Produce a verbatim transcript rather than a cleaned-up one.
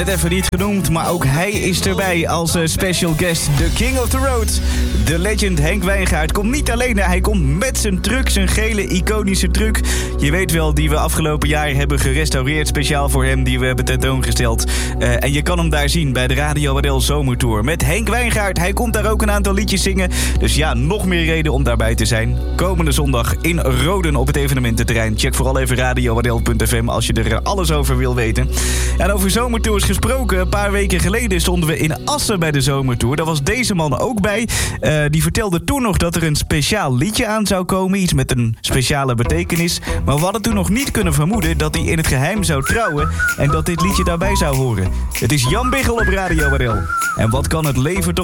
Het even niet genoemd, maar ook hij is erbij als uh, special guest. The King of the Road. De legend Henk Wijngaard komt niet alleen, hij komt met zijn truck, zijn gele iconische truck. Je weet wel, die we afgelopen jaar hebben gerestaureerd, speciaal voor hem, die we hebben tentoongesteld. Uh, en je kan hem daar zien bij de Radio Waddel Zomertour. Met Henk Wijngaard, hij komt daar ook een aantal liedjes zingen. Dus ja, nog meer reden om daarbij te zijn. Komende zondag in Roden op het evenemententerrein. Check vooral even radio waddel punt f m als je er alles over wil weten. En over Zomertours gesproken, een paar weken geleden stonden we in Assen bij de Zomertour. Daar was deze man ook bij. Uh, die vertelde toen nog dat er een speciaal liedje aan zou komen. Iets met een speciale betekenis. Maar we hadden toen nog niet kunnen vermoeden dat hij in het geheim zou trouwen. En dat dit liedje daarbij zou horen. Het is Jan Biggel op Radio Waddel. En wat kan het leven toch